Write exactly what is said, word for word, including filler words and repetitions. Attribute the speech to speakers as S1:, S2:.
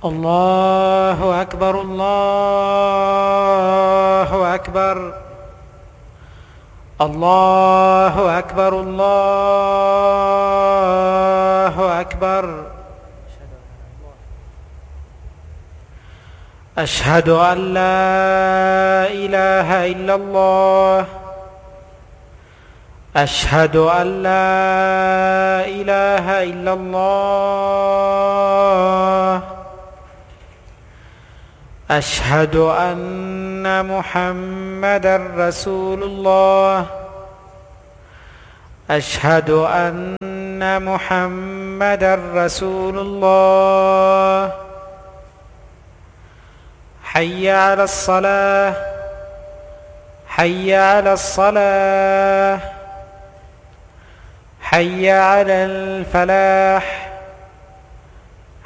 S1: الله أكبر الله أكبر الله أكبر الله أكبر. أشهد أن لا إله إلا الله. أشهد أن لا إله إلا الله. أشهد أن محمدًا رسول الله. أشهد أن محمدًا رسول الله. حي على الصلاة. حي على الصلاة. حي على الفلاح.